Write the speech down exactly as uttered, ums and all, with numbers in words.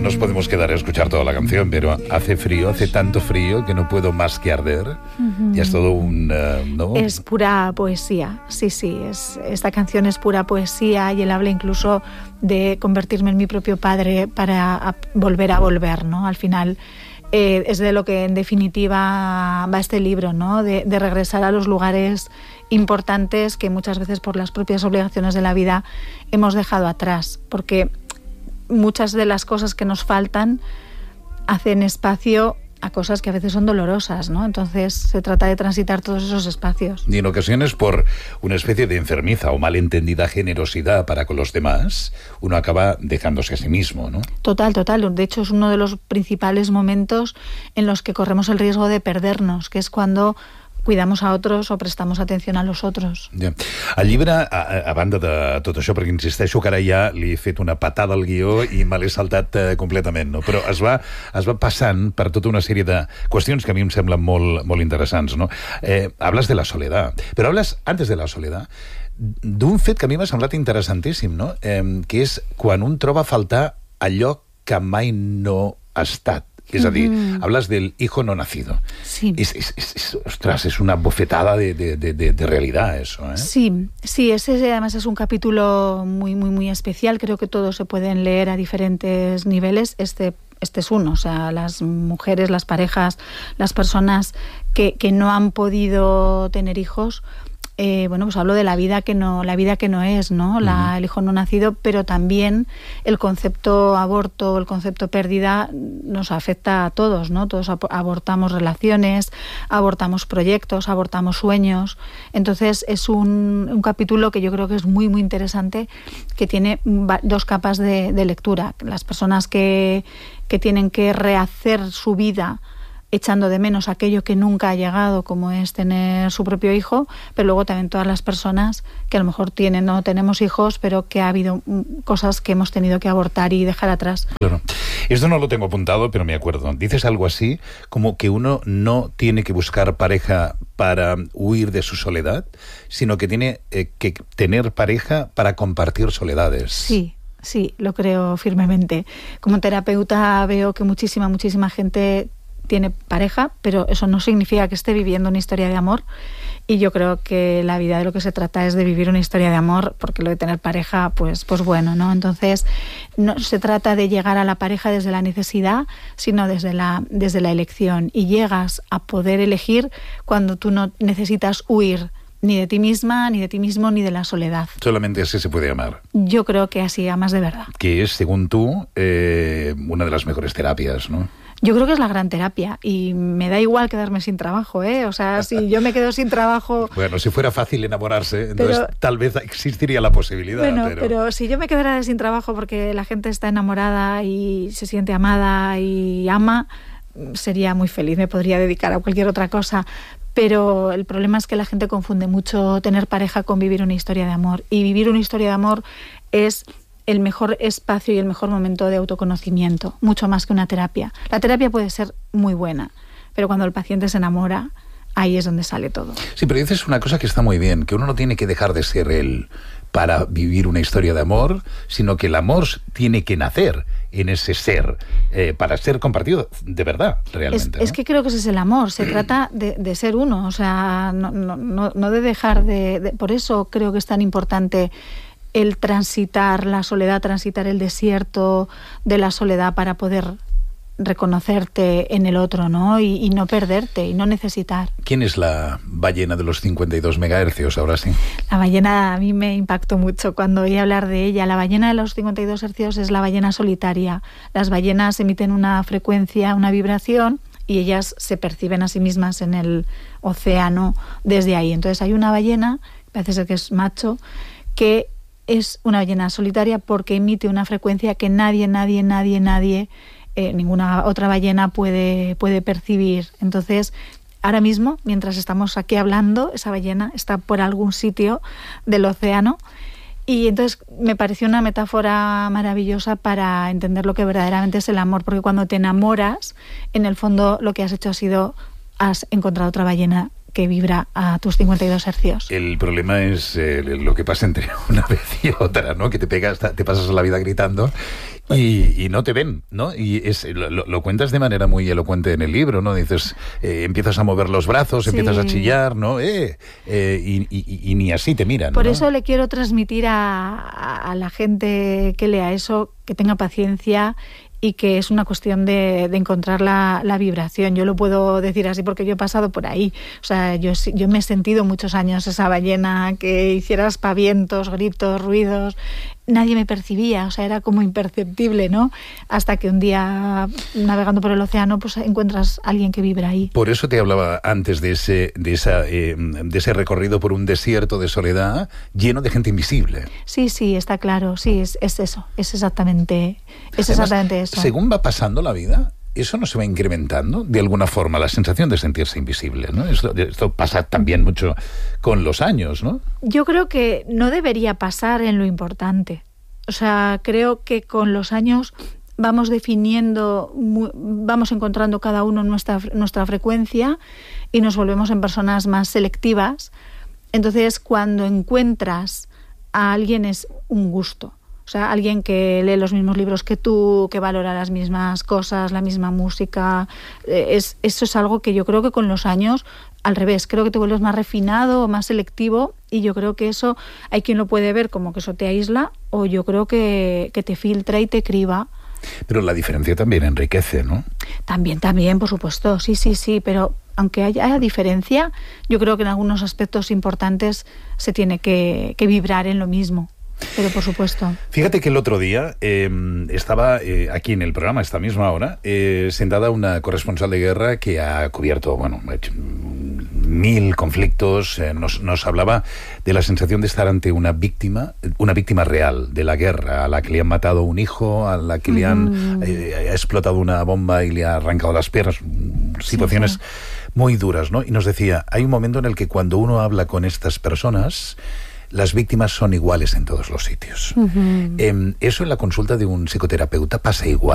nos podemos quedar a escuchar toda la canción, pero hace frío, hace tanto frío que no puedo más que arder. Uh-huh. Y es todo un... Uh, ¿no? Es pura poesía, sí, sí. Es, esta canción es pura poesía y él habla incluso de convertirme en mi propio padre para a volver a volver, ¿no? Al final... Eh, es de lo que en definitiva va este libro, ¿no? De, de regresar a los lugares importantes que muchas veces por las propias obligaciones de la vida hemos dejado atrás, porque muchas de las cosas que nos faltan hacen espacio a cosas que a veces son dolorosas, ¿no? Entonces se trata de transitar todos esos espacios. Y en ocasiones por una especie de enfermiza o malentendida generosidad para con los demás, uno acaba dejándose a sí mismo, ¿no? Total, total. De hecho es uno de los principales momentos en los que corremos el riesgo de perdernos, que es cuando cuidamos a otros o prestamos atenció a los otros. Ja. El llibre, a, a banda de tot això, perquè insisteixo que ara ja li he fet una patada al guió i me l'he saltat eh, completament, no? Però es va, es va passant per tota una sèrie de qüestions que a mi em semblen molt, molt interessants, no? Eh, hablas de la soledad, però hablas, antes de la soledad, d'un fet que a mi m'ha semblat interessantíssim, no? Eh, que és quan un troba a faltar allò que mai no ha estat. Es decir, mm. hablas del hijo no nacido. Sí. Es, es, es, ostras, es una bofetada de, de, de, de realidad eso, ¿eh? Sí, sí, ese además es un capítulo muy, muy, muy especial. Creo que todos se pueden leer a diferentes niveles. Este, este es uno, o sea, las mujeres, las parejas, las personas que, que no han podido tener hijos. Eh, bueno, pues hablo de la vida que no, la vida que no es, ¿no? La, uh-huh. El hijo no nacido, pero también el concepto aborto, el concepto pérdida nos afecta a todos, ¿no? Todos abortamos relaciones, abortamos proyectos, abortamos sueños. Entonces es un, un capítulo que yo creo que es muy, muy interesante, que tiene dos capas de, de lectura. Las personas que, que tienen que rehacer su vida echando de menos aquello que nunca ha llegado, como es tener su propio hijo, pero luego también todas las personas que a lo mejor tienen, no tenemos hijos, pero que ha habido cosas que hemos tenido que abortar y dejar atrás. Claro. Esto no lo tengo apuntado, pero me acuerdo. Dices algo así, como que uno no tiene que buscar pareja para huir de su soledad, sino que tiene eh, que tener pareja para compartir soledades. Sí. Sí, lo creo firmemente. Como terapeuta veo que muchísima, muchísima gente tiene pareja, pero eso no significa que esté viviendo una historia de amor, y yo creo que la vida de lo que se trata es de vivir una historia de amor, porque lo de tener pareja, pues, pues bueno, ¿no? Entonces no se trata de llegar a la pareja desde la necesidad, sino desde la, desde la elección, y llegas a poder elegir cuando tú no necesitas huir ni de ti misma, ni de ti mismo, ni de la soledad. Solamente así se puede amar. Yo creo que así amas de verdad. Que es, según tú, eh, una de las mejores terapias, ¿no? Yo creo que es la gran terapia, y me da igual quedarme sin trabajo, ¿eh? O sea, si yo me quedo sin trabajo... Bueno, si fuera fácil enamorarse, entonces pero, tal vez existiría la posibilidad. Bueno, pero... pero si yo me quedara sin trabajo porque la gente está enamorada y se siente amada y ama, sería muy feliz, me podría dedicar a cualquier otra cosa. Pero el problema es que la gente confunde mucho tener pareja con vivir una historia de amor. Y vivir una historia de amor es el mejor espacio y el mejor momento de autoconocimiento, mucho más que una terapia. La terapia puede ser muy buena, pero cuando el paciente se enamora, ahí es donde sale todo. Sí, pero dices una cosa que está muy bien, que uno no tiene que dejar de ser él para vivir una historia de amor, sino que el amor tiene que nacer en ese ser, eh, para ser compartido de verdad, realmente. Es, ¿no? es que creo que ese es el amor, se trata de, de ser uno, o sea, no, no, no, no de dejar de, de... Por eso creo que es tan importante el transitar la soledad, transitar el desierto de la soledad para poder reconocerte en el otro, ¿no? Y, y no perderte y no necesitar. ¿Quién es la ballena de los cincuenta y dos megahercios ahora sí? La ballena a mí me impactó mucho cuando oí hablar de ella. La ballena de los cincuenta y dos hercios es la ballena solitaria. Las ballenas emiten una frecuencia, una vibración, y ellas se perciben a sí mismas en el océano desde ahí. Entonces hay una ballena, parece ser que es macho, que es una ballena solitaria porque emite una frecuencia que nadie, nadie, nadie, nadie, eh, ninguna otra ballena puede, puede percibir. Entonces, ahora mismo, mientras estamos aquí hablando, esa ballena está por algún sitio del océano, y entonces me pareció una metáfora maravillosa para entender lo que verdaderamente es el amor, porque cuando te enamoras, en el fondo lo que has hecho ha sido, has encontrado otra ballena que vibra a tus cincuenta y dos hercios. El problema es eh, lo que pasa entre una vez y otra, ¿no? Que te pegas, te pasas la vida gritando Y, y no te ven, ¿no? Y es, lo, lo cuentas de manera muy elocuente en el libro, ¿no? Dices, eh, empiezas a mover los brazos, sí. empiezas a chillar, ¿no? Eh, eh, y, y, y ni así te miran, Por ¿no? eso le quiero transmitir a, a, a la gente que lea eso, que tenga paciencia y que es una cuestión de, de encontrar la, la vibración. Yo lo puedo decir así porque yo he pasado por ahí. O sea, yo, yo me he sentido muchos años esa ballena que hiciera aspavientos, gritos, ruidos. Nadie me percibía, o sea, era como imperceptible, ¿no? Hasta que un día, navegando por el océano, pues encuentras a alguien que vibra ahí. Por eso te hablaba antes de ese, de esa, eh, de ese recorrido por un desierto de soledad lleno de gente invisible. Sí, sí, está claro, sí, es, es eso, es exactamente, es exactamente Además, eso. Según va pasando la vida, eso no se va incrementando de alguna forma, la sensación de sentirse invisible, ¿no? Esto, esto pasa también mucho con los años, ¿no? Yo creo que no debería pasar en lo importante. O sea, creo que con los años vamos definiendo, vamos encontrando cada uno nuestra, nuestra frecuencia y nos volvemos en personas más selectivas. Entonces, cuando encuentras a alguien es un gusto. O sea, alguien que lee los mismos libros que tú, que valora las mismas cosas, la misma música. Es, eso es algo que yo creo que con los años, al revés, creo que te vuelves más refinado, más selectivo, y yo creo que eso, hay quien lo puede ver como que eso te aísla, o yo creo que, que te filtra y te criba. Pero la diferencia también enriquece, ¿no? También, también, por supuesto, sí, sí, sí, pero aunque haya, haya diferencia, yo creo que en algunos aspectos importantes se tiene que, que vibrar en lo mismo. Pero por supuesto. Fíjate que el otro día eh, estaba eh, aquí en el programa, esta misma hora, eh, sentada una corresponsal de guerra que ha cubierto, bueno, mil conflictos, eh, nos, nos hablaba de la sensación de estar ante una víctima, una víctima real de la guerra, a la que le han matado un hijo, a la que mm. le han eh, ha explotado una bomba y le ha arrancado las piernas, situaciones sí, sí. muy duras, ¿no? Y nos decía, hay un momento en el que cuando uno habla con estas personas, las víctimas son iguales en todos los sitios. Uh-huh. Eh, eso en la consulta de un psicoterapeuta pasa igual.